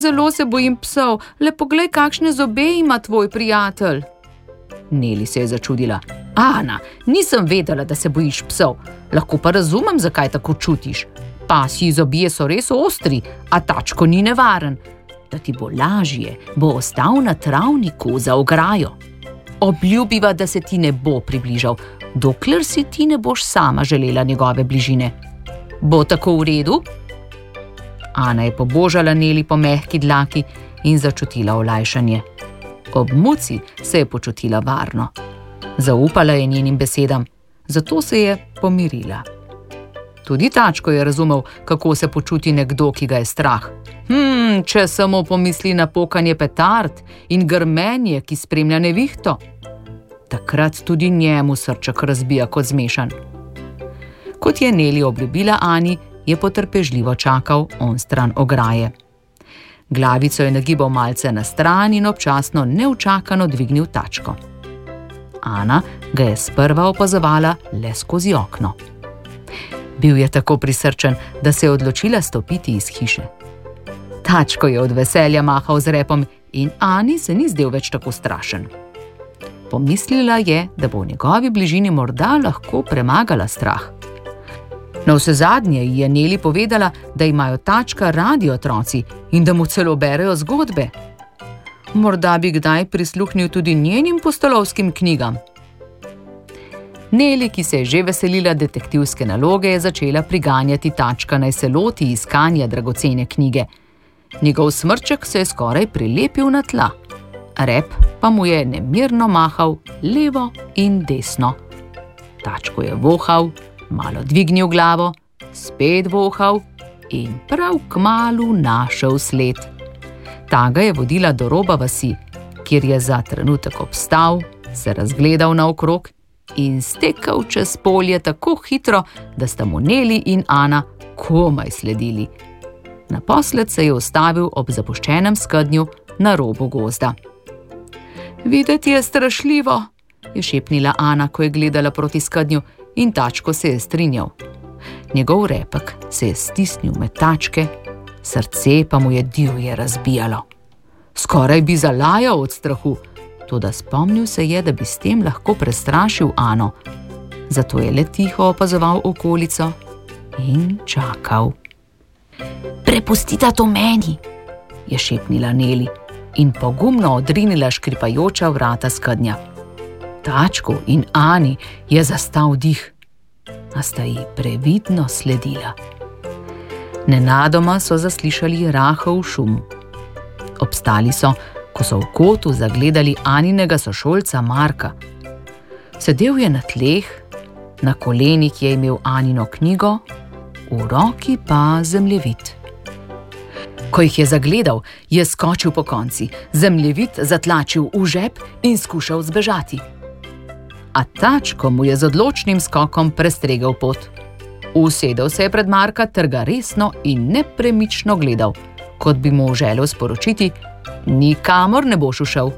Zelo se bojim psov, le poglej, kakšne zobe ima tvoj prijatelj. Neli se je začudila. Ana, nisem vedela, da se bojiš psov. Lahko pa razumem, zakaj tako čutiš. Pasji zobje so res ostri, a tačko ni nevaren. Da ti bo lažje, bo ostal na travniku za ograjo. Obljubiva, da se ti ne bo približal, dokler si ti ne boš sama želela njegove bližine. Bo tako v redu? Ana je pobožala Neli po mehki dlaki in začutila olajšanje. Ob muci se je počutila varno. Zaupala je njenim besedam, zato se je pomirila. Tudi tačko je razumel, kako se počuti nekdo, ki ga je strah. Če samo pomisli na pokanje petard in grmenje, ki spremlja nevihto. Takrat tudi njemu srček razbija kot zmešan. Kot je Neli obljubila Ani, je potrpežljivo čakal onstran ograje. Glavico je nagibal malce na stran in občasno neučakano dvignil tačko. Ana ga je sprva opazovala le skozi okno. Bil je tako prisrčen, da se je odločila stopiti iz hiše. Tačko je od veselja mahal z repom in Ani se ni zdel več tako strašen. Pomislila je, da bo v njegovi bližini morda lahko premagala strah. Navsezadnje ji je Neli povedala, da imajo tačka radi otroci in da mu celo berejo zgodbe. Morda bi kdaj prisluhnil tudi njenim pustolovskim knjigam. Neli, ki se je že veselila detektivske naloge, je začela priganjati tačka, naj se loti iskanja dragocene knjige. Njegov smrček se je skoraj prilepil na tla. Rep pa mu je nemirno mahal levo in desno. Tačko je vohal, malo dvignil glavo, spet vohal in prav kmalu našel sled. Ta ga je vodila do roba vasi, kjer je za trenutek obstal, se razgledal naokrog in stekel čez polje tako hitro, da sta mu Neli in Ana komaj sledili. Naposled se je ustavil ob zapuščenem skednju na robu gozda. Videti je strašljivo, je šepnila Ana, ko je gledala proti skednju, in tačko se je strinjal. Njegov repek se je stisnil med tačke, srce pa mu je divje razbijalo. Skoraj bi zalajal od strahu, toda spomnil se je, da bi s tem lahko prestrašil Ano. Zato je le tiho opazoval okolico in čakal. Prepustita to meni, je šepnila Neli in pogumno odrinila škripajoča vrata skednja. Tačku in Ani je zastal dih, a sta ji previdno sledila. Nenadoma so zaslišali rahel šum. Obstali so, ko so v kotu zagledali Aninega sošolca Marka. Sedel je na tleh, na kolenih je imel Anino knjigo, v roki pa zemljevid. Ko jih je zagledal, je skočil pokonci, zemljevid zatlačil v žep in skušal zbežati. A tačko mu je z odločnim skokom prestregel pot. Usedel se je pred Marka ter ga resno in nepremično gledal, kot bi mu želel sporočiti: nikamor ne boš ušel.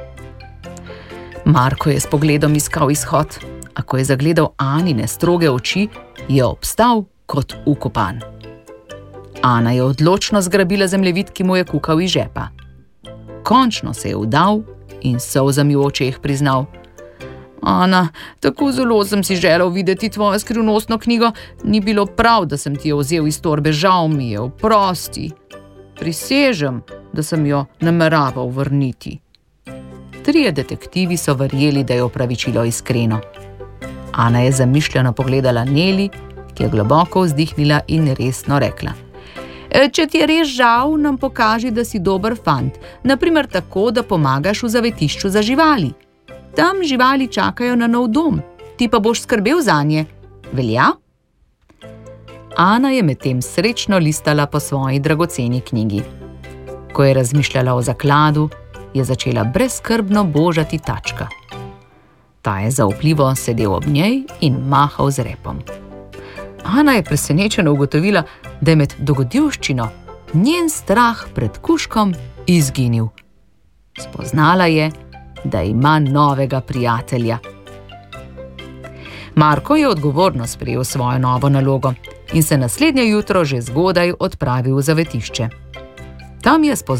Marko je s pogledom iskal izhod, a ko je zagledal Anine stroge oči, je obstal kot ukopan. Ana je odločno zgrabila zemljevid, ki mu je kukal iz žepa. Končno se je vdal in s solzami v očeh priznal: Ana, tako zelo sem si želel videti tvojo skrivnostno knjigo, ni bilo prav, da sem ti jo vzel iz torbe, žal mi je, oprosti. Prisežem, da sem jo nameraval vrniti. 3 detektivi so verjeli, da je opravičilo iskreno. Ana je zamišljeno pogledala Neli, ki je globoko vzdihnila in resno rekla: če ti je res žal, nam pokaži, da si dober fant, naprimer tako, da pomagaš v zavetišču za živali. Tam živali čakajo na nov dom, ti pa boš skrbel zanje. Velja? Ana je medtem srečno listala po svoji dragoceni knjigi. Ko je razmišljala o zakladu, je začela brezskrbno božati tačka. Ta je zaupljivo sedel ob njej in mahal z repom. Ana je presenečeno ugotovila, da je med dogodivščino njen strah pred kužkom izginil. Spoznala je, da ima novega prijatelja. Marko je odgovorno sprejel svojo novo nalogo in se naslednje jutro že zgodaj odpravil v zavetišče. Tam je spoznal